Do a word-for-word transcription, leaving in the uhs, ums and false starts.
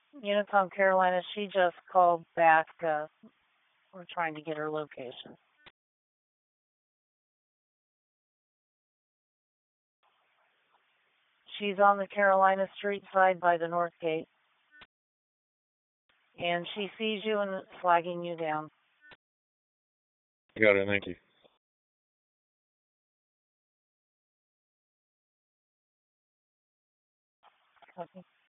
Unicom Carolina, she just called back. Uh, we're trying to get her location. She's on the Carolina Street side by the North Gate. And she sees you and is flagging you down. Got it, thank you. Okay.